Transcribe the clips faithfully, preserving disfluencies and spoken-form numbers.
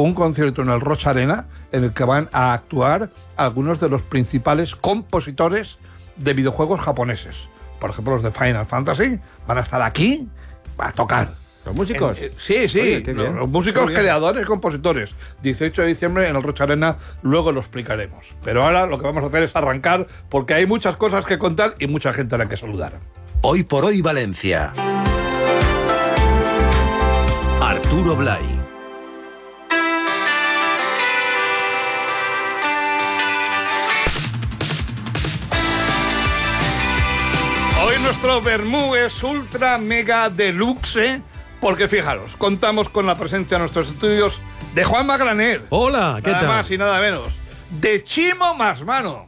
un concierto en el Roig Arena en el que van a actuar algunos de los principales compositores de videojuegos japoneses. Por ejemplo, los de Final Fantasy van a estar aquí a tocar. ¿Los músicos? En, eh, sí, sí, Oye, qué los, bien. los músicos, Qué bien. creadores, compositores. dieciocho de diciembre en el Roig Arena, luego lo explicaremos. Pero ahora lo que vamos a hacer es arrancar, porque hay muchas cosas que contar y mucha gente a la que saludar. Hoy por hoy Valencia. Arturo Blay. Hoy nuestro vermú es ultra mega deluxe, porque fijaros, contamos con la presencia en nuestros estudios de Juan Magraner. Hola, ¿qué Nada tal? más y nada menos. De Chimo Masmano.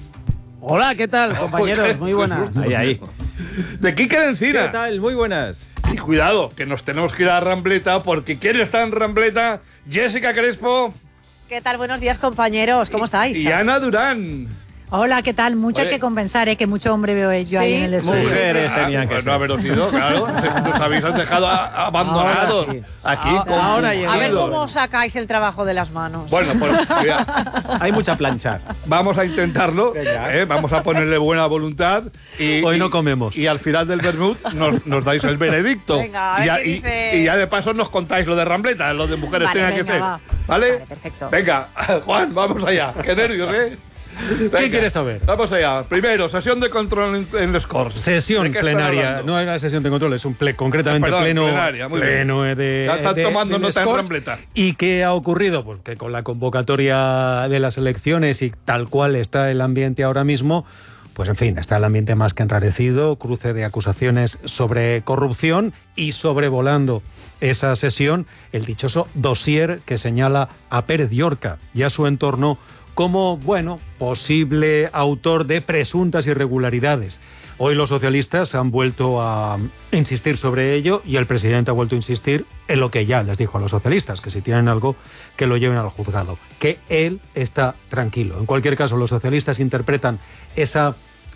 Hola, ¿qué tal, compañeros? Uy, Muy buenas. qué Ahí, ahí. De Quique de Encina. ¿Qué tal? Muy buenas. Y cuidado, que nos tenemos que ir a Rambleta, porque ¿quién está en Rambleta? Jessica Crespo. ¿Qué tal? Buenos días, compañeros. ¿Cómo estáis? Y Ana Durán. Hola, ¿qué tal? Mucho Oye. hay que compensar, ¿eh? Que mucho hombre veo yo ahí Sí, en el estudio. Mujeres tenían que Pues ser. no haberos ido, claro. Nos habéis dejado a- abandonados. Ahora sí. Aquí. Ahora- con- ahora A ver llegado. cómo sacáis el trabajo de las manos. Bueno, pues mira, Hay mucha plancha. vamos a intentarlo. Venga. ¿eh? Vamos a ponerle buena voluntad. Y, Hoy y- no comemos. Y al final del vermut nos, nos dais el veredicto. Venga, a ver y, ya, qué y- dice. y ya de paso nos contáis lo de Rambleta, lo de mujeres Vale, tenga que venga, ser. va. ¿Vale? Vale, perfecto. Venga, Juan, vamos allá. Qué nervios, ¿eh? Venga, ¿Qué quieres saber? Vamos allá. Primero, sesión de control en, en los Corts. Sesión ¿De qué estás plenaria, hablando? no era sesión de control, es un ple, concretamente Perdón, pleno, plenaria, muy bien. pleno de, Ya están de- tomando del nota en Scorch. Rambleta. ¿Y qué ha ocurrido? Pues que con la convocatoria de las elecciones y tal cual está el ambiente ahora mismo, pues en fin, está el ambiente más que enrarecido, cruce de acusaciones sobre corrupción y sobrevolando esa sesión el dichoso dossier que señala a Pérez Llorca y a su entorno como, bueno, posible autor de presuntas irregularidades. Hoy los socialistas han vuelto a insistir sobre ello y el presidente ha vuelto a insistir en lo que ya les dijo a los socialistas, que si tienen algo, que lo lleven al juzgado, que él está tranquilo. En cualquier caso, los socialistas interpretan esa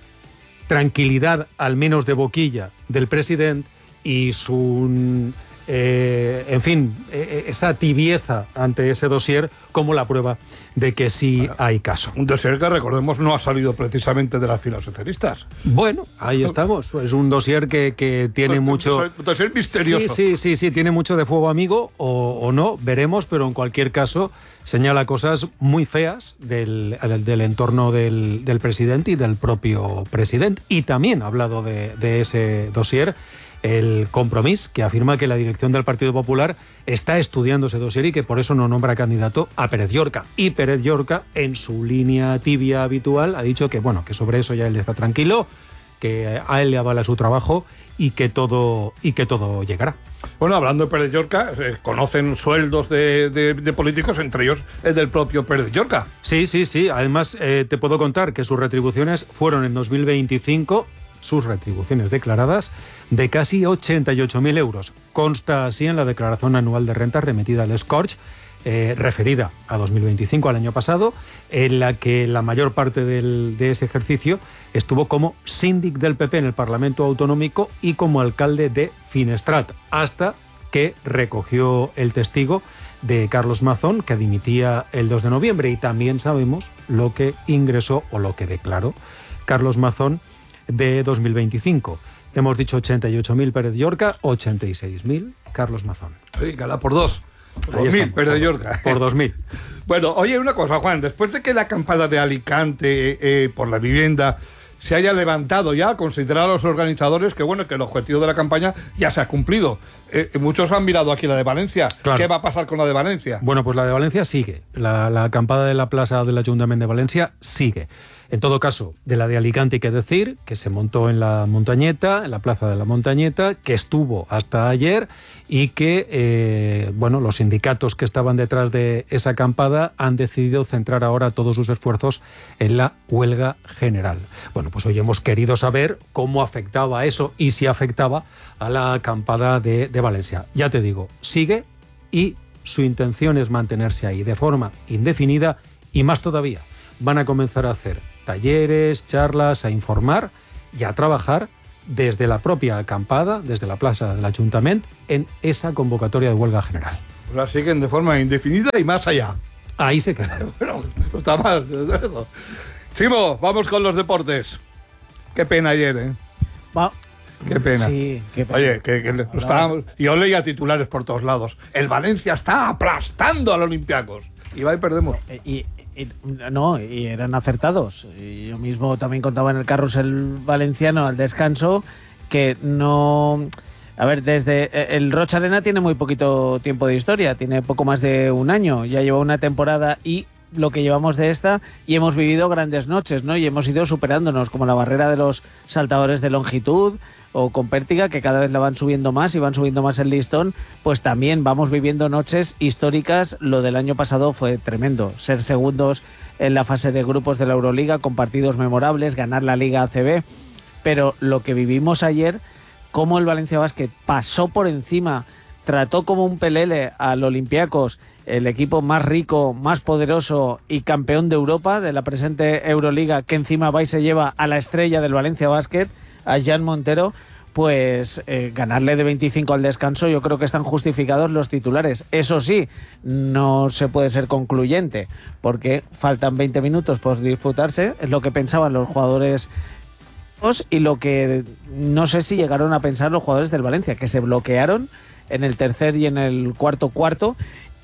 tranquilidad, al menos de boquilla, del presidente y su... Eh, en fin, eh, esa tibieza ante ese dossier como la prueba de que sí hay caso. Un dossier que, recordemos, no ha salido precisamente de las filas socialistas. Bueno, ahí estamos. Es un dossier que, que tiene Un mucho... dossier- un dossier misterioso. Sí, sí, sí, sí, tiene mucho de fuego amigo o, o no, veremos, pero en cualquier caso señala cosas muy feas del, del, del entorno del, del presidente y del propio presidente. Y también ha hablado de, de ese dossier el Compromís, que afirma que la dirección del Partido Popular está estudiando ese dossier y que por eso no nombra candidato a Pérez Llorca. Y Pérez Llorca, en su línea tibia habitual, ha dicho que, bueno, que sobre eso ya él está tranquilo, que a él le avala su trabajo y que todo, y que todo llegará. Bueno, hablando de Pérez Llorca, eh, conocen sueldos de, de- de políticos, entre ellos el del propio Pérez Llorca. Sí, sí, sí. Además, eh, te puedo contar que sus retribuciones fueron en dos mil veinticinco, sus retribuciones declaradas, de casi ochenta y ocho mil euros. Consta así en la declaración anual de renta remitida al Scorch, eh, referida a dos mil veinticinco, al año pasado, en la que la mayor parte del- de ese ejercicio estuvo como síndic del P P en el Parlamento Autonómico y como alcalde de Finestrat, hasta que recogió el testigo de Carlos Mazón, que dimitía el dos de noviembre, y también sabemos lo que ingresó o lo que declaró Carlos Mazón de dos mil veinticinco. Hemos dicho ochenta y ocho mil Pérez Llorca, ochenta y seis mil Carlos Mazón. Sí, gala por dos. Por Ahí dos mil, estamos, Pérez por- Llorca. Por dos mil. Bueno, oye, una cosa, Juan, después de que la acampada de Alicante eh, por la vivienda se haya levantado ya, considerar a los organizadores que, bueno, que el objetivo de la campaña ya se ha cumplido. Eh, muchos han mirado aquí la de Valencia. Claro. ¿Qué va a pasar con la de Valencia? Bueno, pues la de Valencia sigue. La, la acampada de la plaza del Ayuntamiento de Valencia sigue. En todo caso, de la de Alicante hay que decir que se montó en la Montañeta, en la plaza de la Montañeta, que estuvo hasta ayer y que, eh, bueno, los sindicatos que estaban detrás de esa acampada han decidido centrar ahora todos sus esfuerzos en la huelga general. Bueno, pues hoy hemos querido saber cómo afectaba eso y si afectaba a la acampada de, de Valencia. Ya te digo, sigue y su intención es mantenerse ahí de forma indefinida y más todavía. Van a comenzar a hacer talleres, charlas, a informar y a trabajar desde la propia acampada, desde la plaza del Ayuntamiento, en esa convocatoria de huelga general. O sea, siguen de forma indefinida y más allá. Ahí se queda. Bueno, no está mal. desde luego. Chimo, vamos con los deportes. Qué pena ayer, ¿eh? Va- Qué pena. Sí, qué pena. Oye, que, que le- estábamos- yo leía titulares por todos lados. El Valencia está aplastando al Olympiacos. Y va y perdemos. Eh, Y, y- no, y eran acertados. Y yo mismo también contaba en el carrusel valenciano al descanso que no... A ver, desde eh, el Rocha Arena tiene muy poquito tiempo de historia, tiene poco más de un año, ya lleva una temporada y lo que llevamos de esta y hemos vivido grandes noches, ¿no? Y hemos ido superándonos, como la barrera de los saltadores de longitud o con pértiga, que cada vez la van subiendo más y van subiendo más el listón, pues también vamos viviendo noches históricas. Lo del año pasado fue tremendo, ser segundos en la fase de grupos de la Euroliga con partidos memorables, ganar la Liga A C B, pero lo que vivimos ayer, cómo el Valencia Basket pasó por encima, trató como un pelele al Olympiacos, el equipo más rico, más poderoso y campeón de Europa de la presente Euroliga, que encima va y se lleva a la estrella del Valencia Basket, a Jan Montero, pues eh, ganarle de veinticinco al descanso, yo creo que están justificados los titulares. Eso sí, no se puede ser concluyente, porque faltan veinte minutos por disputarse, es lo que pensaban los jugadores y lo que no sé si llegaron a pensar los jugadores del Valencia, que se bloquearon en el tercer y en el cuarto cuarto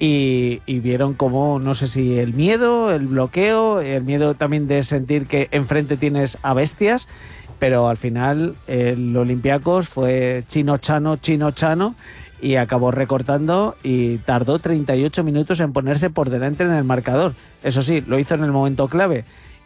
y, y vieron como, no sé si el miedo, el bloqueo, el miedo también de sentir que enfrente tienes a bestias, pero al final el Olympiacos fue chino chano, chino chano y acabó recortando y tardó treinta y ocho minutos en ponerse por delante en el marcador. Eso sí, lo hizo en el momento clave.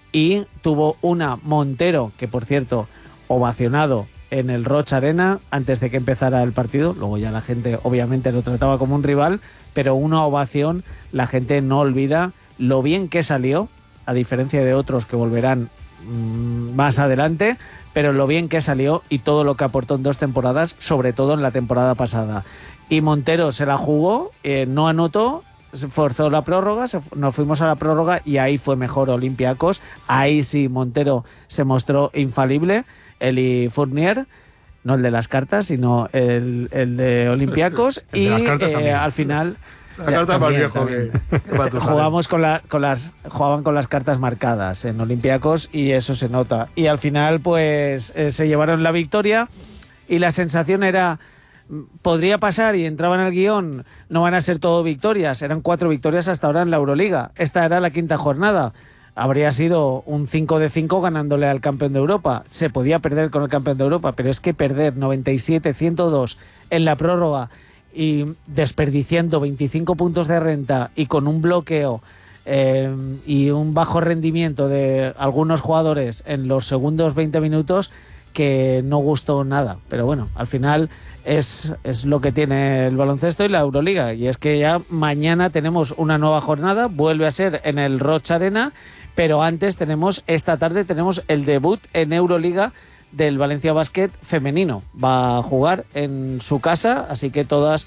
Y tuvo una Montero, que por cierto, ovacionado en el Rocha Arena antes de que empezara el partido. Luego ya la gente obviamente lo trataba como un rival, pero una ovación, la gente no olvida lo bien que salió, a diferencia de otros que volverán mmm, más adelante, pero lo bien que salió y todo lo que aportó en dos temporadas, sobre todo en la temporada pasada. Y Montero se la jugó, eh, no anotó, se forzó la prórroga, se, nos fuimos a la prórroga y ahí fue mejor Olympiacos. Ahí sí Montero se mostró infalible. Eli Fournier, no el de las cartas, sino el, el de Olympiacos. El de las cartas y también. eh, al final La carta más también, viejo también. que, que Matusalén. Jugamos con, la, con las jugaban con las cartas marcadas en Olympiacos y eso se nota. Y al final pues eh, se llevaron la victoria y la sensación era podría pasar y entraba en el guión, no van a ser todo victorias, eran cuatro victorias hasta ahora en la Euroliga. Esta era la quinta jornada. Habría sido un cinco de cinco ganándole al campeón de Europa. Se podía perder con el campeón de Europa, pero es que perder noventa y siete a ciento dos en la prórroga y desperdiciando veinticinco puntos de renta y con un bloqueo eh, y un bajo rendimiento de algunos jugadores en los segundos veinte minutos, que no gustó nada. Pero bueno, al final es, es lo que tiene el baloncesto y la Euroliga, y es que ya mañana tenemos una nueva jornada, vuelve a ser en el Rocha Arena, pero antes tenemos, esta tarde tenemos el debut en Euroliga del Valencia Basket femenino. Va a jugar en su casa, así que todas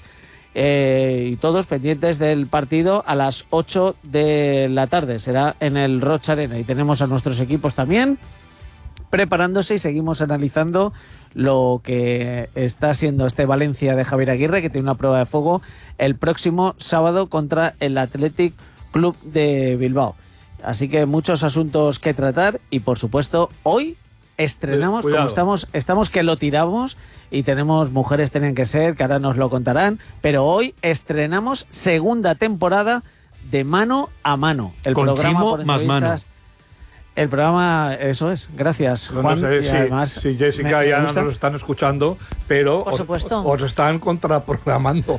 eh, y todos pendientes del partido a las ocho de la tarde. Será en el Rocha Arena y tenemos a nuestros equipos también preparándose y seguimos analizando lo que está siendo este Valencia de Javier Aguirre, que tiene una prueba de fuego el próximo sábado contra el Athletic Club de Bilbao. Así que muchos asuntos que tratar y por supuesto hoy estrenamos, Cuidado. como estamos, estamos que lo tiramos y tenemos Mujeres Tenían que Ser, que ahora nos lo contarán, pero hoy estrenamos segunda temporada de Mano a Mano. El Con programa Chimo por más entrevistas. El programa, eso es, gracias No, Juan. no sé y si, además, si Jessica me- me y Ana gusta. nos están escuchando, pero Por os- supuesto. Os, están contraprogramando.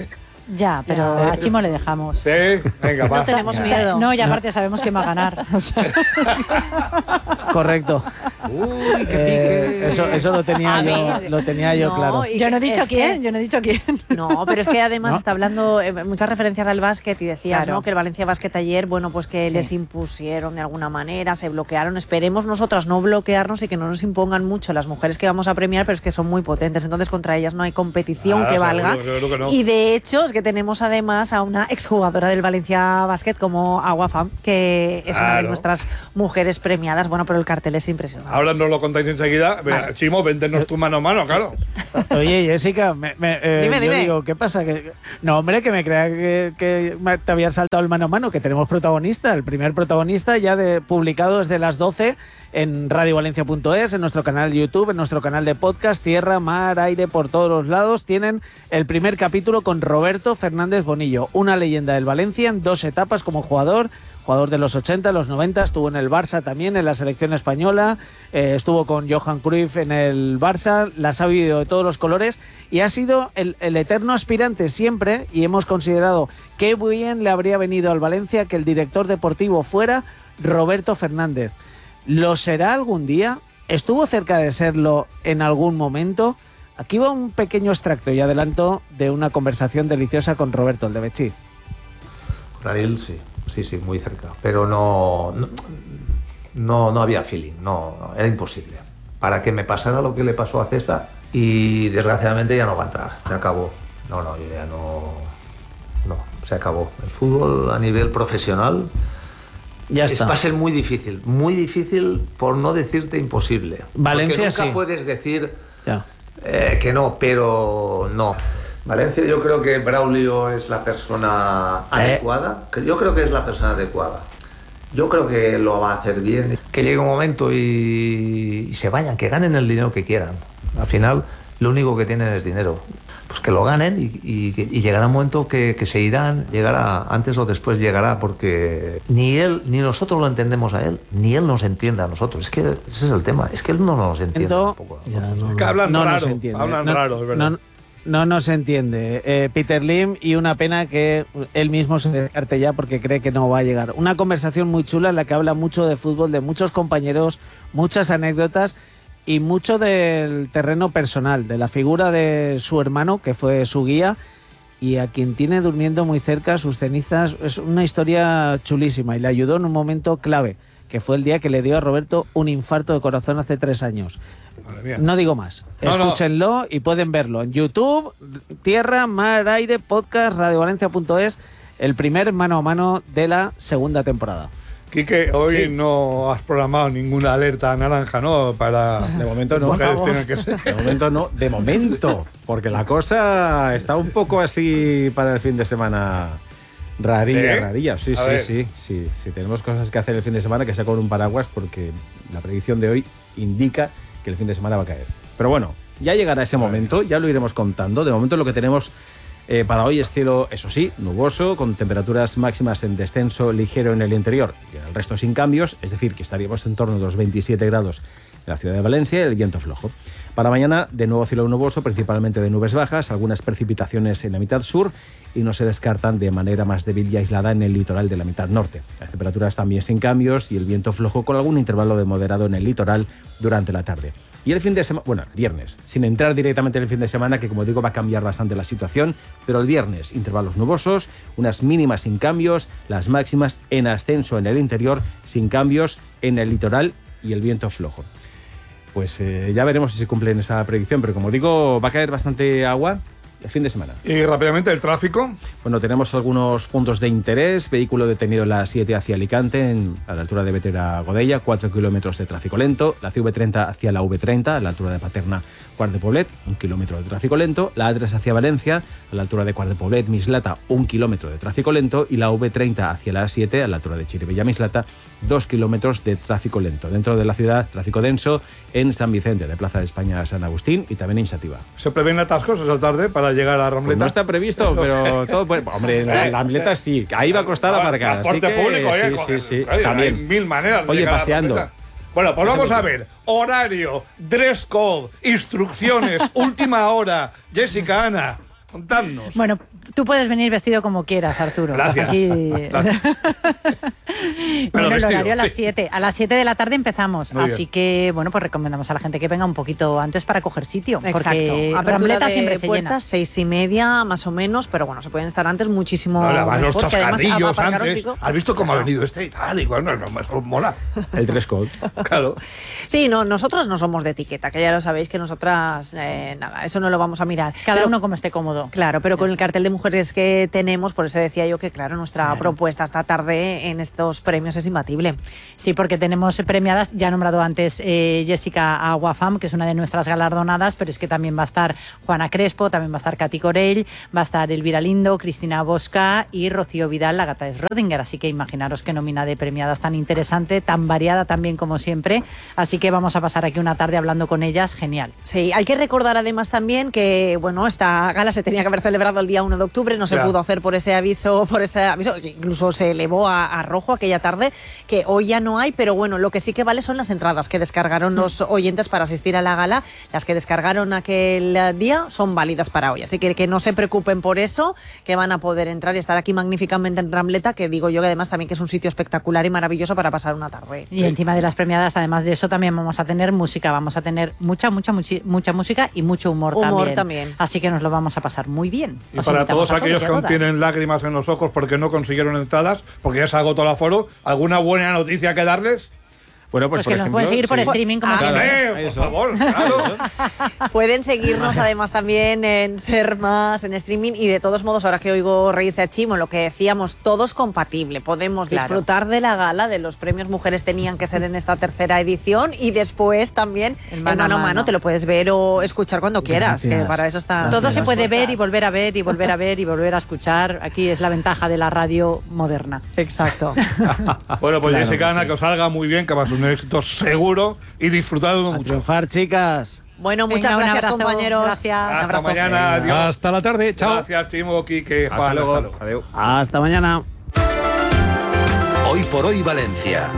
Ya, pero Ya. a Chimo le dejamos. Sí, venga, va. No tenemos O sea, miedo. no, y aparte sabemos quién va a ganar. O sea, Correcto. Uy, qué Eh, pique. eso, eso lo tenía A yo, ver, lo tenía yo no, claro. y yo no he que- dicho es que- quién, yo no he dicho quién. No, pero es que además ¿No? está hablando eh, muchas referencias al básquet y decías, Claro. ¿no? Que el Valencia Basket ayer, bueno, pues que Sí. les impusieron de alguna manera, se bloquearon. Esperemos nosotras no bloquearnos y que no nos impongan mucho las mujeres que vamos a premiar, pero es que son muy potentes. Entonces contra ellas no hay competición Ah, que seguro, valga. seguro que no. Y de hecho es que tenemos además a una exjugadora del Valencia Basket como Agua Fam, que es una de Claro. nuestras mujeres premiadas. Bueno, pero el cartel es impresionante. Ahora nos lo contáis enseguida. Vale. Chimo, véndenos tu mano a mano, claro. Oye, Jessica, me, me, eh, dime, yo dime. digo, ¿qué pasa? Que, no, hombre, que me crea que, que te habías saltado el mano a mano, que tenemos protagonista. El primer protagonista ya de, publicado desde las doce en radio valencia punto es, en nuestro canal de YouTube, en nuestro canal de podcast, Tierra, Mar, Aire, por todos los lados. Tienen el primer capítulo con Roberto Fernández Bonillo, una leyenda del Valencia en dos etapas como jugador. Jugador de los ochenta, los noventa, estuvo en el Barça también, en la selección española, eh, estuvo con Johan Cruyff en el Barça, las ha vivido de todos los colores y ha sido el, el eterno aspirante siempre, y hemos considerado qué bien le habría venido al Valencia que el director deportivo fuera Roberto Fernández. ¿Lo será algún día? ¿Estuvo cerca de serlo en algún momento? Aquí va un pequeño extracto y adelanto de una conversación deliciosa con Roberto, el de Betxí. Ariel, sí. Sí, sí, muy cerca. Pero no, no, no, no había feeling, no, no, era imposible. Para que me pasara lo que le pasó a César, y desgraciadamente ya no va a entrar, se acabó. No, no, yo ya no, no, se acabó. El fútbol a nivel profesional ya es, está. va a ser muy difícil, muy difícil por no decirte imposible. Valencia Porque nunca sí. puedes decir Ya. eh, que no, pero no. Valencia, yo creo que Braulio es la persona adecuada. Yo creo que es la persona adecuada. Yo creo que lo va a hacer bien. Que llegue un momento y, y se vayan, que ganen el dinero que quieran. Al final, lo único que tienen es dinero. Pues que lo ganen y, y, y llegará un momento que, que se irán, llegará, antes o después llegará, porque ni él, ni nosotros lo entendemos a él, ni él nos entiende a nosotros. Es que ese es el tema, es que él no nos entiende Entonces, tampoco. ya, no, Es que hablan no raro, nos entiende. hablan no, raro, es verdad. No, no nos entiende. Eh, Peter Lim, y una pena que él mismo se descarte ya porque cree que no va a llegar. Una conversación muy chula en la que habla mucho de fútbol, de muchos compañeros, muchas anécdotas y mucho del terreno personal, de la figura de su hermano, que fue su guía, y a quien tiene durmiendo muy cerca sus cenizas. Es una historia chulísima y le ayudó en un momento clave, que fue el día que le dio a Roberto un infarto de corazón hace tres años. Madre mía. No digo más. No, Escúchenlo y pueden verlo en YouTube, Tierra, Mar, Aire, podcast, radio valencia punto es, el primer mano a mano de la segunda temporada. Quique, hoy Sí. no has programado ninguna alerta naranja, ¿no? Para De momento no. mujeres tienen que ser. De momento no, de momento. Porque la cosa está un poco así para el fin de semana. Rarilla, ¿Sí? rarilla. Sí, A sí, ver. sí, sí. Si tenemos cosas que hacer el fin de semana, que sea con un paraguas, porque la predicción de hoy indica que el fin de semana va a caer. Pero bueno, ya llegará ese momento, ya lo iremos contando. De momento lo que tenemos eh, para hoy es cielo, eso sí, nuboso, con temperaturas máximas en descenso ligero en el interior y en el resto sin cambios, es decir, que estaríamos en torno a los veintisiete grados en la ciudad de Valencia y el viento flojo. Para mañana, de nuevo cielo nuboso, principalmente de nubes bajas, algunas precipitaciones en la mitad sur y no se descartan de manera más débil y aislada en el litoral de la mitad norte. Las temperaturas también sin cambios y el viento flojo con algún intervalo de moderado en el litoral durante la tarde. Y el fin de semana, bueno, el viernes, sin entrar directamente en el fin de semana, que como digo va a cambiar bastante la situación, pero el viernes, intervalos nubosos, unas mínimas sin cambios, las máximas en ascenso en el interior, sin cambios en el litoral y el viento flojo. Pues eh, ya veremos si se cumple en esa predicción, pero como digo, va a caer bastante agua el fin de semana. Y rápidamente, el tráfico. Bueno, tenemos algunos puntos de interés. Vehículo detenido en la siete hacia Alicante, en, a la altura de Vetera-Godella, cuatro kilómetros de tráfico lento. La C V treinta hacia la V treinta, a la altura de Paterna, Quart de Poblet, un kilómetro de tráfico lento. La A tres hacia Valencia, a la altura de Quart de Poblet, Mislata, un kilómetro de tráfico lento. Y la V treinta hacia la A siete, a la altura de Chirivella, Mislata, dos kilómetros de tráfico lento. Dentro de la ciudad, tráfico denso en San Vicente, de Plaza de España a San Agustín, y también en Sativa. Se prevén atascos esa tarde para llegar a Ramleta. Pues no está previsto, pero todo puede... Hombre, la, la Ramleta sí, ahí va a costar aparcar. Así Transporte que, público, ¿eh? sí, sí, sí, Hay también. mil maneras de Oye, llegar a paseando. Ramleta. Bueno, pues vamos a ver. Horario, dress code, instrucciones, última hora. Jessica, Ana, contadnos. Bueno, tú puedes venir vestido como quieras, Arturo. Gracias. Aquí... Gracias. Bueno, el vestido, horario a las sí. siete. A las siete de la tarde empezamos. Muy Así bien. que, bueno, pues recomendamos a la gente que venga un poquito antes para coger sitio. Porque Exacto. Apertura Ramleta de siempre se puertas, llena. seis y media más o menos, pero bueno, se pueden estar antes muchísimo No, además los mejor, que además, chascarrillos aparcaros, antes. digo- ¿Has visto cómo ha venido este y tal? Igual, no, no, eso mola. El dress code. Claro. Sí, no, nosotros no somos de etiqueta, que ya lo sabéis que nosotras, eh, nada, eso no lo vamos a mirar. Cada Pero- uno como esté cómodo. Claro, pero con el cartel de mujeres que tenemos, por eso decía yo que, claro, nuestra propuesta esta tarde en estos los premios es imbatible. Sí, porque tenemos premiadas, ya he nombrado antes eh, Jessica Aguafam, que es una de nuestras galardonadas, pero es que también va a estar Juana Crespo, también va a estar Katy Corell, va a estar Elvira Lindo, Cristina Bosca y Rocío Vidal, la gata de Schrödinger. Así que imaginaros qué nómina de premiadas tan interesante, tan variada también como siempre. Así que vamos a pasar aquí una tarde hablando con ellas, genial. Sí, hay que recordar además también que, bueno, esta gala se tenía que haber celebrado el día uno de octubre, no se Claro. pudo hacer por ese aviso, por ese aviso, incluso se elevó a, a rojo aquella tarde, que hoy ya no hay, pero bueno, lo que sí que vale son las entradas que descargaron los oyentes para asistir a la gala. Las que descargaron aquel día son válidas para hoy, así que que no se preocupen por eso, que van a poder entrar y estar aquí magníficamente en Rambleta, que digo yo que además también que es un sitio espectacular y maravilloso para pasar una tarde. Y encima de las premiadas, además de eso, también vamos a tener música, vamos a tener mucha, mucha, mucha, mucha música y mucho humor, Humor también. también. Así que nos lo vamos a pasar muy bien. Y Os para invitamos todos a aquellos y a que aún todas. tienen lágrimas en los ojos porque no consiguieron entradas, porque ya se agotó el aforo, ¿alguna buena noticia que darles? Bueno, Pues pues, por que nos ejemplo, pueden seguir por sí. streaming como Ah, siempre. ¡Eh, por Eso. favor! Claro. Pueden seguirnos además también en Ser Más, en streaming, y de todos modos, ahora que oigo reírse a Chimo, lo que decíamos, todo es compatible. Podemos Claro. disfrutar de la gala, de los premios Mujeres Tenían que Ser en esta tercera edición, y después también El en mano mano a a mano mano. te lo puedes ver o escuchar cuando quieras, Gracias. que para eso está. Gracias. Todo se puede ver y puertas. volver a ver y volver a ver y volver a escuchar. Aquí es la ventaja de la radio moderna. Exacto. Bueno, pues Claro Jessica, que Ana, sí. que os salga muy bien, que va a ser un éxito seguro y disfrutado A mucho. triunfar, chicas. Bueno, muchas Venga, un gracias, abrazo. compañeros. Gracias. Un Hasta abrazo. mañana, adiós. Hasta la tarde, chao. Gracias, Chimo, Quique, Hasta Juan. luego. hasta luego. Adiós. Hasta mañana. Hoy por hoy Valencia.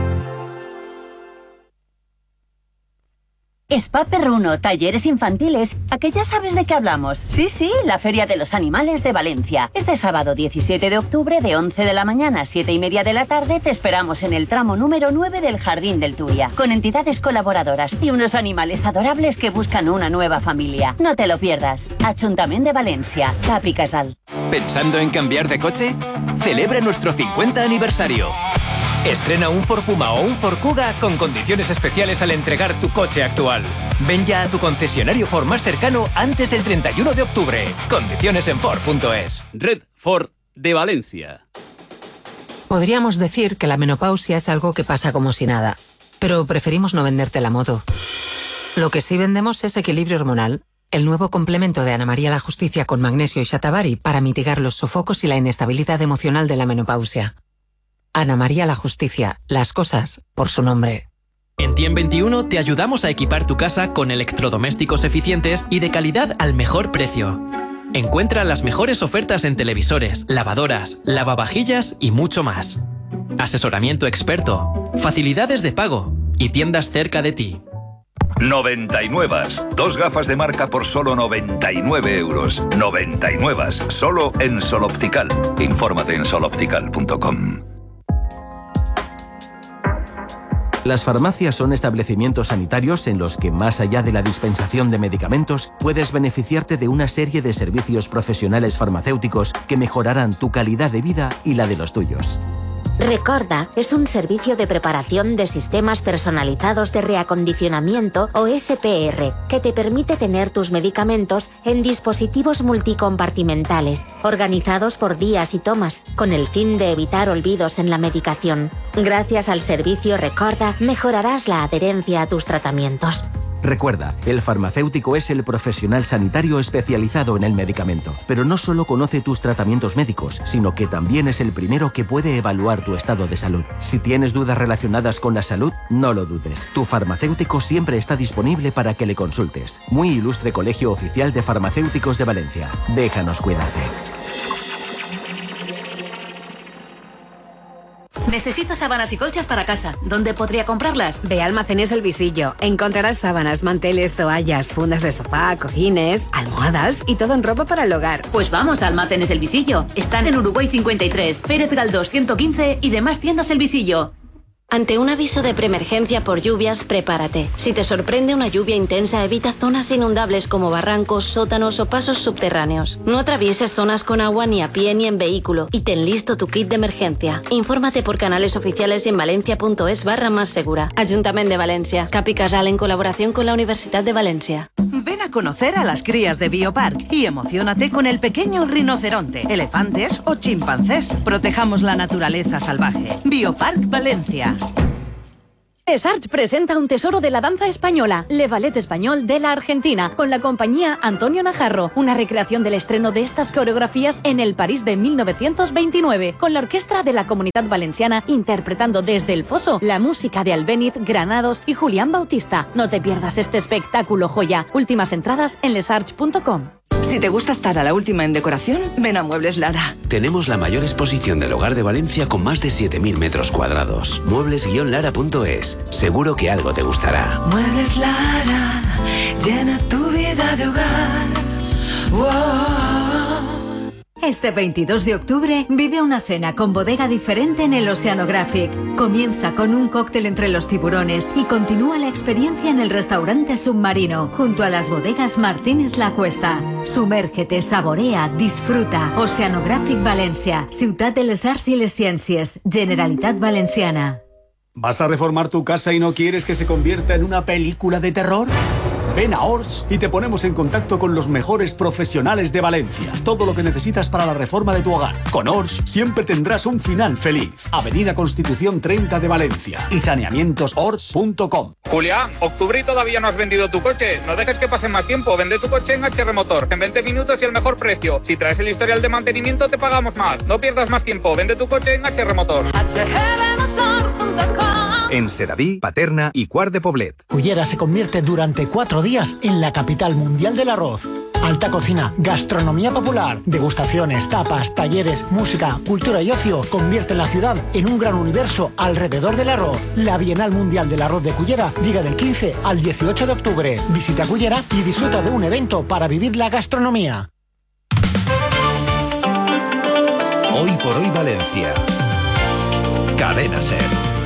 Spa Perruno, talleres infantiles. ¿A que ya sabes de qué hablamos? Sí, sí, la Feria de los Animales de Valencia. Este sábado diecisiete de octubre, de once de la mañana a siete y media de la tarde, te esperamos en el tramo número nueve del Jardín del Túria, con entidades colaboradoras y unos animales adorables que buscan una nueva familia. No te lo pierdas. Ayuntamiento de Valencia, Capi Casal. ¿Pensando en cambiar de coche? Celebra nuestro cincuenta aniversario. Estrena un Ford Puma o un Ford Kuga con condiciones especiales al entregar tu coche actual. Ven ya a tu concesionario Ford más cercano antes del treinta y uno de octubre. Condiciones en Ford punto es. Red Ford de Valencia. Podríamos decir que la menopausia es algo que pasa como si nada, pero preferimos no venderte la moto. Lo que sí vendemos es Equilibrio Hormonal, el nuevo complemento de Ana María la Justicia con magnesio y shatavari para mitigar los sofocos y la inestabilidad emocional de la menopausia. Ana María la Justicia, las cosas por su nombre. En Tiem veintiuno te ayudamos a equipar tu casa con electrodomésticos eficientes y de calidad al mejor precio. Encuentra las mejores ofertas en televisores, lavadoras, lavavajillas y mucho más. Asesoramiento experto, facilidades de pago y tiendas cerca de ti. noventa y nueve. Dos gafas de marca por solo noventa y nueve euros. noventa y nueve. Solo en Sol Optical. Infórmate en sol optical punto com. Las farmacias son establecimientos sanitarios en los que, más allá de la dispensación de medicamentos, puedes beneficiarte de una serie de servicios profesionales farmacéuticos que mejorarán tu calidad de vida y la de los tuyos. Recorda es un servicio de preparación de sistemas personalizados de reacondicionamiento o S P R que te permite tener tus medicamentos en dispositivos multicompartimentales, organizados por días y tomas, con el fin de evitar olvidos en la medicación. Gracias al servicio Recorda, mejorarás la adherencia a tus tratamientos. Recuerda, el farmacéutico es el profesional sanitario especializado en el medicamento, pero no solo conoce tus tratamientos médicos, sino que también es el primero que puede evaluar tu estado de salud. Si tienes dudas relacionadas con la salud, no lo dudes. Tu farmacéutico siempre está disponible para que le consultes. Muy ilustre Colegio Oficial de Farmacéuticos de Valencia. Déjanos cuidarte. Necesito sábanas y colchas para casa. ¿Dónde podría comprarlas? Ve a Almacenes El Visillo. Encontrarás sábanas, manteles, toallas, fundas de sofá, cojines, almohadas y todo en ropa para el hogar. Pues vamos a Almacenes El Visillo. Están en Uruguay cincuenta y tres, Pérez Galdós ciento quince y demás tiendas El Visillo. Ante un aviso de preemergencia por lluvias, prepárate. Si te sorprende una lluvia intensa, evita zonas inundables como barrancos, sótanos o pasos subterráneos. No atravieses zonas con agua ni a pie ni en vehículo y ten listo tu kit de emergencia. Infórmate por canales oficiales en valencia.es barra más segura. Ayuntamiento de Valencia. Capi Casal en colaboración con la Universidad de Valencia. Ven a conocer a las crías de Biopark y emociónate con el pequeño rinoceronte, elefantes o chimpancés. Protejamos la naturaleza salvaje. Biopark Valencia. Les Arts presenta un tesoro de la danza española, Le Ballet Español de la Argentina, con la compañía Antonio Najarro, una recreación del estreno de estas coreografías en el París de mil novecientos veintinueve, con la orquesta de la Comunidad Valenciana interpretando desde el foso la música de Albéniz, Granados y Julián Bautista. No te pierdas este espectáculo joya. Últimas entradas en lesarts punto com. Si te gusta estar a la última en decoración, ven a Muebles Lara. Tenemos la mayor exposición del hogar de Valencia con más de siete mil metros cuadrados. muebles guion lara punto es. Seguro que algo te gustará. Muebles Lara, llena tu vida de hogar. Wow. Este veintidós de octubre vive una cena con bodega diferente en el Oceanographic. Comienza con un cóctel entre los tiburones y continúa la experiencia en el restaurante submarino, junto a las bodegas Martínez La Cuesta. Sumérgete, saborea, disfruta. Oceanographic Valencia, Ciutat de les Arts i les Ciències, Generalitat Valenciana. ¿Vas a reformar tu casa y no quieres que se convierta en una película de terror? Ven a Ors y te ponemos en contacto con los mejores profesionales de Valencia. Todo lo que necesitas para la reforma de tu hogar. Con Ors siempre tendrás un final feliz. Avenida Constitución treinta de Valencia y saneamientos ors punto com. Julián, octubre y todavía no has vendido tu coche. No dejes que pase más tiempo. Vende tu coche en H R Motor. En veinte minutos y el mejor precio. Si traes el historial de mantenimiento te pagamos más. No pierdas más tiempo. Vende tu coche en H R Motor. En Sedaví, Paterna y Quart de Poblet. Cullera se convierte durante cuatro días en la capital mundial del arroz. Alta cocina, gastronomía popular, degustaciones, tapas, talleres, música, cultura y ocio convierten la ciudad en un gran universo alrededor del arroz. La Bienal Mundial del Arroz de Cullera llega del quince al dieciocho de octubre. Visita Cullera y disfruta de un evento para vivir la gastronomía. Hoy por hoy Valencia. Cadena Ser.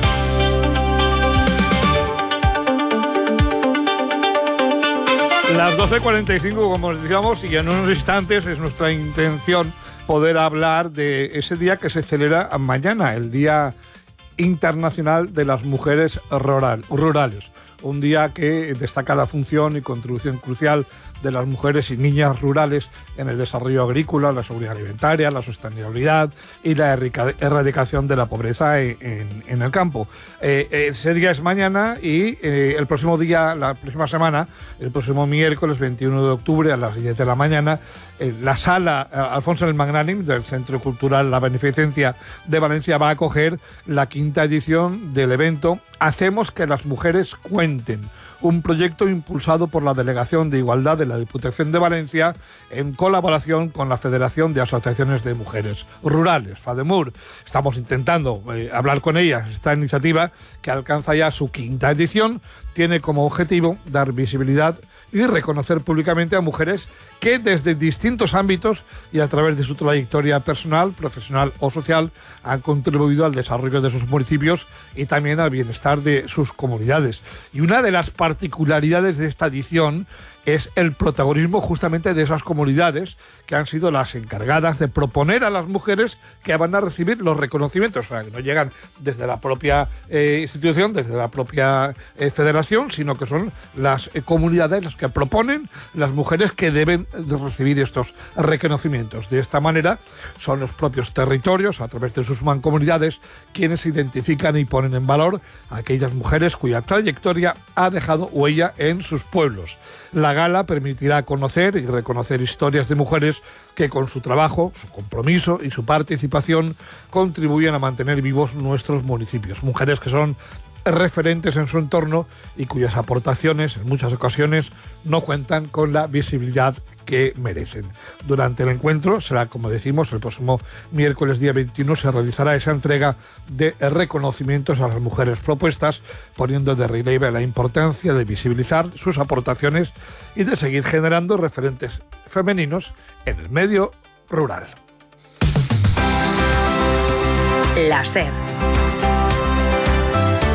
Las doce cuarenta y cinco, como decíamos, y en unos instantes es nuestra intención poder hablar de ese día que se celebra mañana, el Día Internacional de las Mujeres Rural, Rurales. Un día que destaca la función y contribución crucial de las mujeres y niñas rurales en el desarrollo agrícola, la seguridad alimentaria, la sostenibilidad y la erradicación de la pobreza en, en, en el campo. Eh, ese día es mañana y eh, el próximo día, la próxima semana, el próximo miércoles veintiuno de octubre a las diez de la mañana, eh, la sala eh, Alfonso el Magnánim del Centro Cultural La Beneficencia de Valencia va a acoger la quinta edición del evento Hacemos que las mujeres cuenten, un proyecto impulsado por la Delegación de Igualdad de la Diputación de Valencia en colaboración con la Federación de Asociaciones de Mujeres Rurales, FADEMUR. Estamos intentando eh, hablar con ellas. Esta iniciativa, que alcanza ya su quinta edición, tiene como objetivo dar visibilidad y reconocer públicamente a mujeres que desde distintos ámbitos y a través de su trayectoria personal, profesional o social han contribuido al desarrollo de sus municipios y también al bienestar de sus comunidades. Y una de las particularidades de esta edición es el protagonismo justamente de esas comunidades que han sido las encargadas de proponer a las mujeres que van a recibir los reconocimientos, o sea, que no llegan desde la propia eh, institución, desde la propia eh, federación, sino que son las eh, comunidades las que proponen las mujeres que deben de recibir estos reconocimientos. De esta manera, son los propios territorios, a través de sus mancomunidades, quienes identifican y ponen en valor a aquellas mujeres cuya trayectoria ha dejado huella en sus pueblos. La gala permitirá conocer y reconocer historias de mujeres que con su trabajo, su compromiso y su participación contribuyen a mantener vivos nuestros municipios. Mujeres que son referentes en su entorno y cuyas aportaciones en muchas ocasiones no cuentan con la visibilidad que merecen. Durante el encuentro será, como decimos, el próximo miércoles día veintiuno se realizará esa entrega de reconocimientos a las mujeres propuestas, poniendo de relieve la importancia de visibilizar sus aportaciones y de seguir generando referentes femeninos en el medio rural. La SER.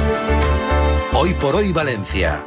Hoy por hoy Valencia.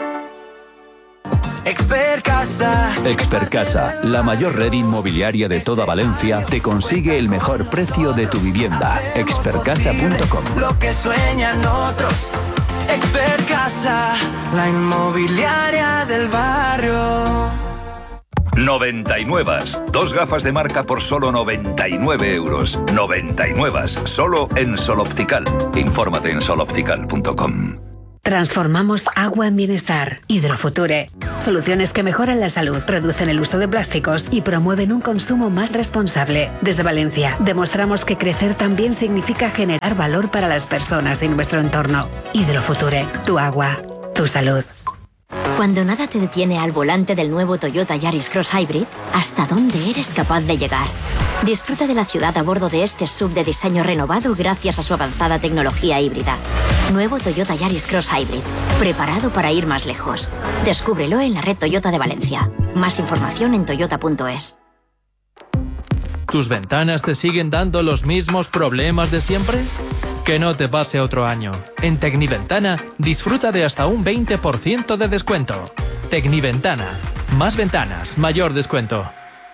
Expert Casa. Expert Casa, la mayor red inmobiliaria de toda Valencia, te consigue el mejor precio de tu vivienda. expert casa punto com. Lo que sueñan otros. Expert Casa, la inmobiliaria del barrio. noventa y nueve. Dos gafas de marca por solo noventa y nueve euros. noventa y nueve. Solo en Sol Optical. Infórmate en sol optical punto com. Transformamos agua en bienestar. Hidrofuture. Soluciones que mejoran la salud, reducen el uso de plásticos y promueven un consumo más responsable. Desde Valencia, demostramos que crecer también significa generar valor para las personas y nuestro entorno. Hidrofuture. Tu agua. Tu salud. Cuando nada te detiene al volante del nuevo Toyota Yaris Cross Hybrid, ¿hasta dónde eres capaz de llegar? Disfruta de la ciudad a bordo de este S U V de diseño renovado gracias a su avanzada tecnología híbrida. Nuevo Toyota Yaris Cross Hybrid, preparado para ir más lejos. Descúbrelo en la red Toyota de Valencia. Más información en toyota punto es. ¿Tus ventanas te siguen dando los mismos problemas de siempre? Que no te pase otro año. En Tecniventana, disfruta de hasta un veinte por ciento de descuento. Tecniventana. Más ventanas, mayor descuento.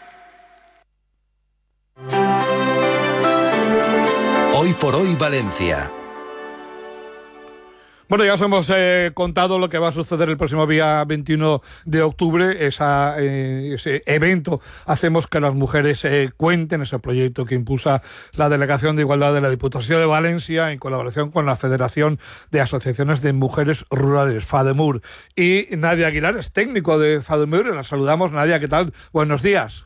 Hoy por hoy Valencia. Bueno, ya os hemos eh, contado lo que va a suceder el próximo día veintiuno de octubre, esa, eh, ese evento. Hacemos que las mujeres eh, cuenten, ese proyecto que impulsa la Delegación de Igualdad de la Diputación de Valencia en colaboración con la Federación de Asociaciones de Mujeres Rurales, FADEMUR. Y Nadia Aguilar es técnico de FADEMUR. La saludamos. Nadia, ¿qué tal? Buenos días.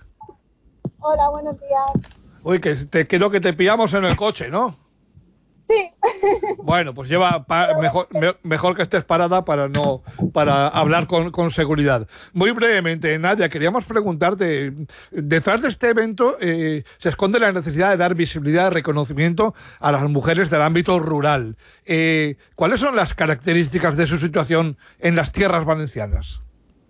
Hola, buenos días. Uy, que te, creo que te pillamos en el coche, ¿no? Sí. Bueno, pues lleva pa, mejor, me, mejor que estés parada para no para hablar con, con seguridad. Muy brevemente, Nadia, queríamos preguntarte, detrás de este evento eh, se esconde la necesidad de dar visibilidad y reconocimiento a las mujeres del ámbito rural. Eh, ¿Cuáles son las características de su situación en las tierras valencianas?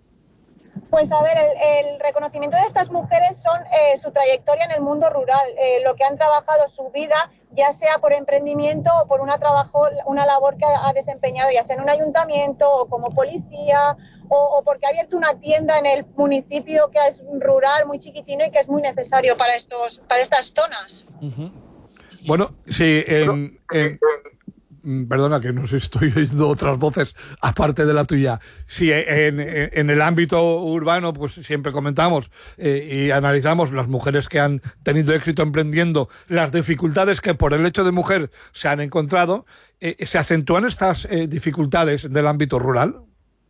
Pues a ver, el, el reconocimiento de estas mujeres son eh, su trayectoria en el mundo rural, eh, lo que han trabajado su vida, ya sea por emprendimiento o por una trabajo, una labor que ha, ha desempeñado, ya sea en un ayuntamiento o como policía, o, o porque ha abierto una tienda en el municipio que es rural, muy chiquitino y que es muy necesario para estos, para estas zonas. Uh-huh. Bueno, sí, en, en, perdona que no sé, estoy oyendo otras voces aparte de la tuya. Sí, en, en, en el ámbito urbano, pues siempre comentamos eh, y analizamos las mujeres que han tenido éxito emprendiendo, las dificultades que por el hecho de mujer se han encontrado. Eh, ¿Se acentúan estas eh, dificultades del ámbito rural?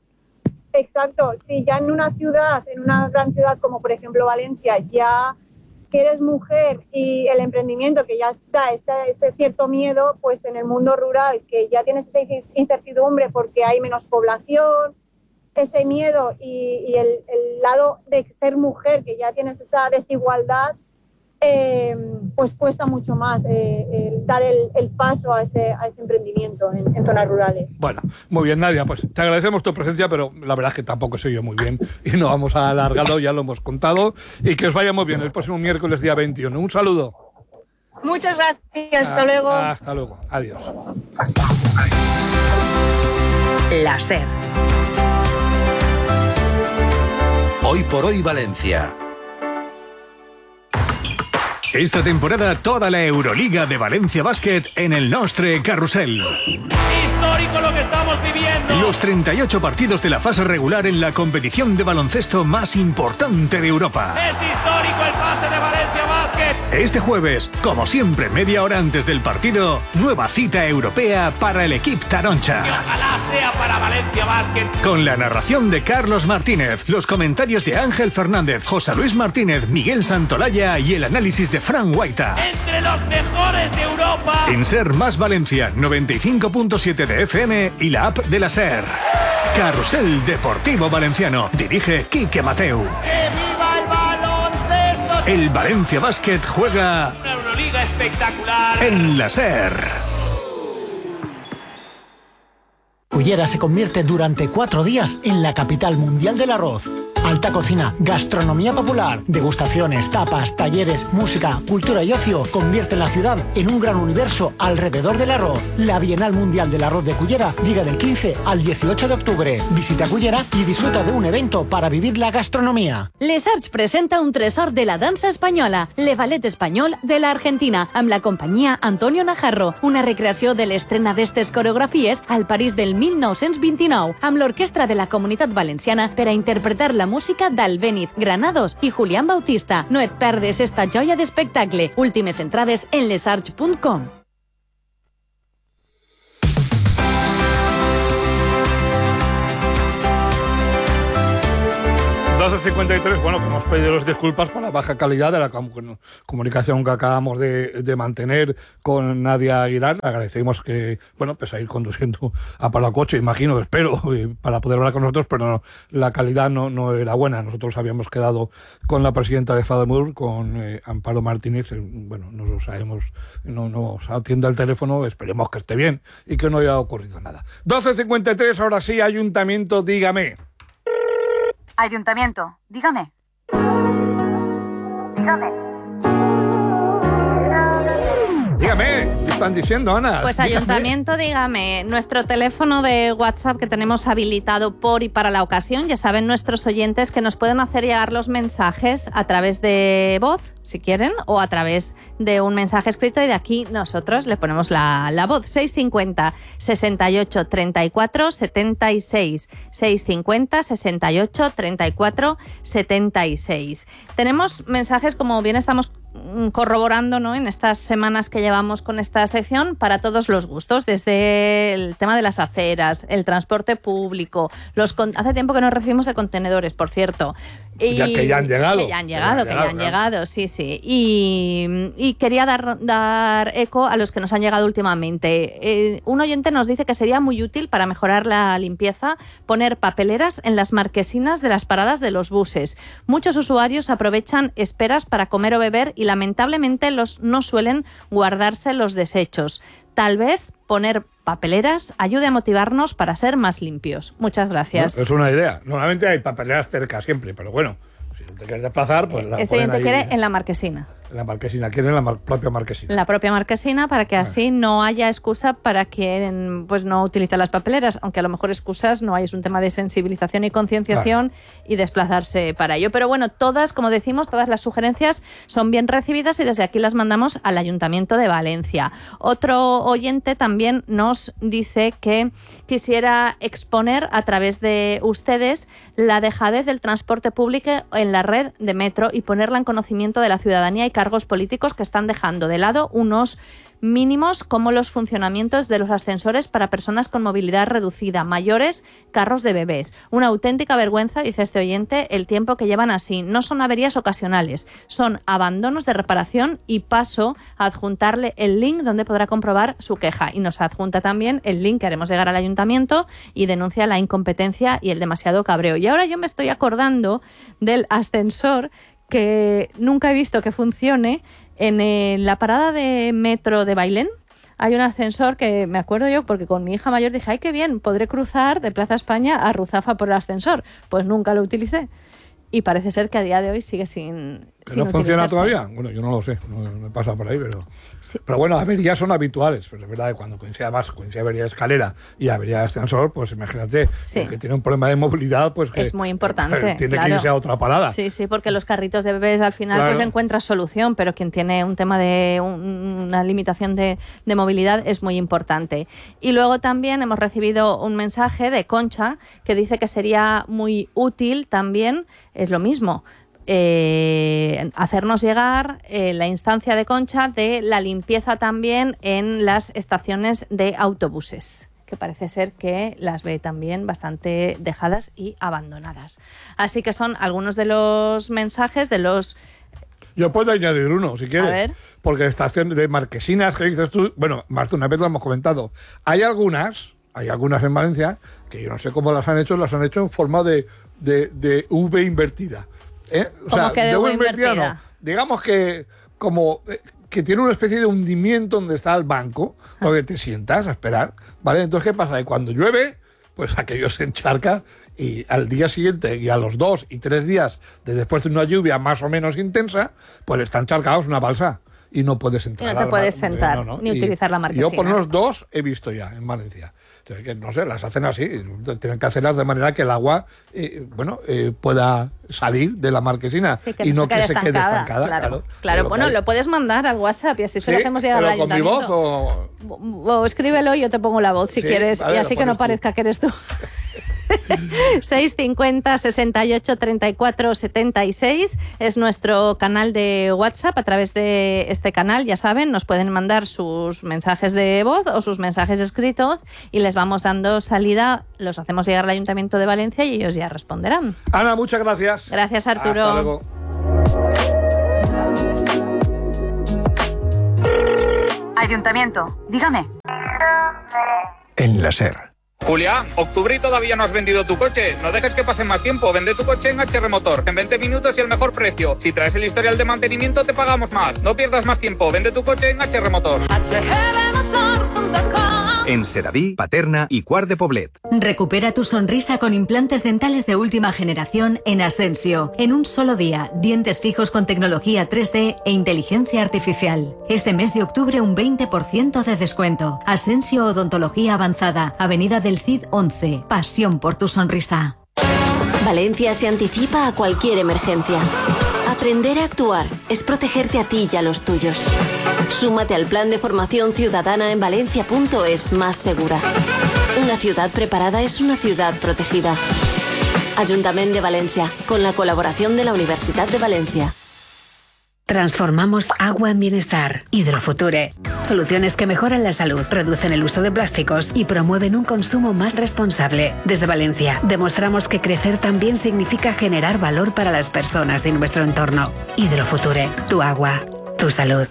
Exacto, sí, ya en una ciudad, en una gran ciudad como por ejemplo Valencia, ya si eres mujer y el emprendimiento que ya da ese, ese cierto miedo, pues en el mundo rural que ya tienes esa incertidumbre porque hay menos población, ese miedo y, y el, el lado de ser mujer, que ya tienes esa desigualdad, eh, pues cuesta mucho más eh, el dar el, el paso a ese, a ese emprendimiento en, en zonas rurales. Bueno, muy bien, Nadia, pues te agradecemos tu presencia, pero la verdad es que tampoco se oye muy bien y no vamos a alargarlo, ya lo hemos contado, y que os vaya muy bien el próximo miércoles día veintiuno. Un saludo. Muchas gracias, hasta luego. Hasta luego, adiós. La SER. Hoy por hoy Valencia. Esta temporada toda la Euroliga de Valencia Basket en el Nostre Carrusel. Histórico lo que estamos viviendo. Los treinta y ocho partidos de la fase regular en la competición de baloncesto más importante de Europa. Es histórico el pase de Valencia Basket. Este jueves, como siempre, media hora antes del partido, nueva cita europea para el equipo Taroncha. Y ojalá sea para Valencia Basket. Con la narración de Carlos Martínez, los comentarios de Ángel Fernández, José Luis Martínez, Miguel Santolaya y el análisis de Fran Guaita. Entre los mejores de Europa. En SER Más Valencia, noventa y cinco punto siete de F M y la app de la SER. Carrusel Deportivo Valenciano. Dirige Quique Mateu. ¡Que viva el baloncesto! El Valencia Basket juega una Euroliga espectacular en la SER. Cullera se convierte durante cuatro días en la capital mundial del arroz. Alta Cocina, gastronomía popular, degustaciones, tapas, talleres, música, cultura y ocio convierten la ciudad en un gran universo alrededor del arroz. La Bienal Mundial del Arroz de Cullera llega del quince al dieciocho de octubre. Visita Cullera y disfruta de un evento para vivir la gastronomía. Les Arts presenta un tresor de la dansa espanyola, Le Ballet Espanyol de la Argentina, amb la companyia Antonio Najarro, una recreació de l'estrena d'estes coreografies al París del mil nou-cents vint-i-nou, amb l'orquestra de la Comunitat Valenciana per a interpretar la música d'Albéniz, Granados i Julián Bautista. No et perdes esta joia d'espectacle. Últimes entrades en lesarts punt com. doce cincuenta y tres, bueno, que hemos pedido las disculpas por la baja calidad de la com- comunicación que acabamos de, de mantener con Nadia Aguilar. Agradecemos que, bueno, pues a ir conduciendo a Palacoche, imagino, espero, para poder hablar con nosotros, pero no, la calidad no, no era buena. Nosotros habíamos quedado con la presidenta de FADEMUR, con eh, Amparo Martínez, eh, bueno, no lo sabemos, no nos atiende el teléfono, esperemos que esté bien y que no haya ocurrido nada. doce cincuenta y tres, ahora sí, Ayuntamiento, dígame. Ayuntamiento, dígame. Dígame. Dígame, ¿qué están diciendo, Ana? Pues Dígame. Ayuntamiento, dígame, nuestro teléfono de WhatsApp que tenemos habilitado por y para la ocasión, ya saben nuestros oyentes que nos pueden hacer llegar los mensajes a través de voz, si quieren, o a través de un mensaje escrito y de aquí nosotros le ponemos la, la voz. seis cincuenta, sesenta y ocho, treinta y cuatro, setenta y seis. seis cincuenta, sesenta y ocho, treinta y cuatro, setenta y seis. Tenemos mensajes, como bien estamos corroborando, ¿no?, en estas semanas que llevamos con esta sección, para todos los gustos, desde el tema de las aceras, el transporte público, los con... hace tiempo que no recibimos de contenedores, por cierto. Y ya que ya han llegado. Que ya han llegado, que ya han, que ya han llegado, llegado, sí, sí. Y, y quería dar, dar eco a los que nos han llegado últimamente. Eh, un oyente nos dice que sería muy útil para mejorar la limpieza poner papeleras en las marquesinas de las paradas de los buses. Muchos usuarios aprovechan esperas para comer o beber y lamentablemente los no suelen guardarse los desechos. Tal vez poner papeleras ayude a motivarnos para ser más limpios. Muchas gracias. No, es una idea. Normalmente hay papeleras cerca siempre, pero bueno, si te quieres desplazar, pues la Este oyente ahí, quiere en la marquesina. En la marquesina, quiere en la mar- propia marquesina. La propia marquesina, para que así no haya excusa para quien pues no utiliza las papeleras, aunque a lo mejor excusas no hay, es un tema de sensibilización y concienciación, claro, y desplazarse para ello. Pero bueno, todas, como decimos, todas las sugerencias son bien recibidas y desde aquí las mandamos al Ayuntamiento de Valencia. Otro oyente también nos dice que quisiera exponer a través de ustedes la dejadez del transporte público en la red de metro y ponerla en conocimiento de la ciudadanía y cargos políticos que están dejando de lado unos mínimos como los funcionamientos de los ascensores para personas con movilidad reducida, mayores, carros de bebés. Una auténtica vergüenza, dice este oyente, el tiempo que llevan así. No son averías ocasionales, son abandonos de reparación y paso a adjuntarle el link donde podrá comprobar su queja. Y nos adjunta también el link que haremos llegar al ayuntamiento y denuncia la incompetencia y el demasiado cabreo. Y ahora yo me estoy acordando del ascensor que nunca he visto que funcione en el, la parada de metro de Bailén. Hay un ascensor que me acuerdo yo porque con mi hija mayor dije, ay, qué bien, podré cruzar de Plaza España a Ruzafa por el ascensor. Pues nunca lo utilicé. Y parece ser que a día de hoy sigue sin, sin ¿No funciona utilizarse. todavía? Bueno, yo no lo sé, no, no he pasado por ahí, pero... Sí. Pero bueno, averías son habituales, pues es verdad que cuando coincide además, coincide avería de escalera y avería de ascensor, pues imagínate, Sí. el que tiene un problema de movilidad, pues que Es muy importante. tiene claro. que irse a otra parada. Sí, sí, porque los carritos de bebés al final Claro. pues encuentras solución, pero quien tiene un tema de un- una limitación de, de movilidad es muy importante. Y luego también hemos recibido un mensaje de Concha que dice que sería muy útil también, es lo mismo, eh, hacernos llegar eh, la instancia de Concha de la limpieza también en las estaciones de autobuses, que parece ser que las ve también bastante dejadas y abandonadas. Así que son algunos de los mensajes de los... Yo puedo añadir uno, si quieres. A ver. Porque estaciones de marquesinas que dices tú, bueno, más de una vez lo hemos comentado. Hay algunas, hay algunas en Valencia, que yo no sé cómo las han hecho, las han hecho en forma de, de, de V invertida. ¿Eh? O ¿Cómo que de V invertida? no. Digamos que como eh, que tiene una especie de hundimiento donde está el banco, donde te sientas a esperar, ¿vale? Entonces, ¿qué pasa? Que cuando llueve, pues aquello se encharca y al día siguiente y a los dos y tres días de después de una lluvia más o menos intensa, pues están charcados una balsa y no puedes entrar. Y no te puedes mar, sentar no, no. ni Y utilizar la marquesina. Yo por unos dos he visto ya en Valencia. Entonces, que no sé, las hacen así, tienen que hacerlas de manera que el agua eh, bueno, eh, pueda salir de la marquesina Sí, que y no no se que quede se quede estancada, estancada. claro. Claro, Claro, Lo bueno, que hay. lo puedes mandar al WhatsApp y así se lo Sí, hacemos llegar pero al con mi ayuntamiento. voz o... O escríbelo y yo te pongo la voz si Sí, quieres, vale, y lo así que no pones tú. parezca que eres tú. seis cincuenta, sesenta y ocho, treinta y cuatro, setenta y seis es nuestro canal de WhatsApp. A través de este canal, ya saben, nos pueden mandar sus mensajes de voz o sus mensajes escritos y les vamos dando salida, los hacemos llegar al Ayuntamiento de Valencia y ellos ya responderán. Ana, muchas gracias. Gracias, Arturo. Hasta luego. Ayuntamiento, dígame. En la SER. Julián, octubre y todavía no has vendido tu coche. No dejes que pase más tiempo. Vende tu coche en H R Motor. En veinte minutos y el mejor precio. Si traes el historial de mantenimiento, te pagamos más. No pierdas más tiempo. Vende tu coche en H R Motor. En Sedaví, Paterna y Quart de Poblet. Recupera tu sonrisa con implantes dentales de última generación en Asensio. En un solo día, dientes fijos con tecnología tres D e inteligencia artificial. Este mes de octubre un veinte por ciento de descuento. Asensio Odontología Avanzada, Avenida del Cid once. Pasión por tu sonrisa. Valencia se anticipa a cualquier emergencia. Aprender a actuar es protegerte a ti y a los tuyos. Súmate al plan de formación ciudadana en valencia punto es más segura. Una ciudad preparada es una ciudad protegida. Ayuntamiento de Valencia, con la colaboración de la Universidad de Valencia. Transformamos agua en bienestar. Hidrofuture. Soluciones que mejoran la salud, reducen el uso de plásticos y promueven un consumo más responsable. Desde Valencia, demostramos que crecer también significa generar valor para las personas y nuestro entorno. Hidrofuture. Tu agua. Tu salud.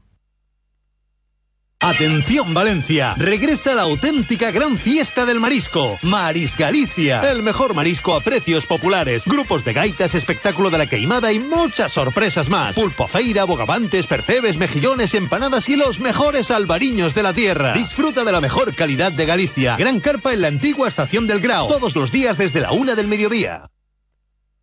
Atención Valencia, regresa la auténtica gran fiesta del marisco, Maris Galicia, el mejor marisco a precios populares, grupos de gaitas, espectáculo de la queimada y muchas sorpresas más. Pulpo feira, bogavantes, percebes, mejillones, empanadas y los mejores albariños de la tierra. Disfruta de la mejor calidad de Galicia. Gran carpa en la antigua estación del Grao, todos los días desde la una del mediodía.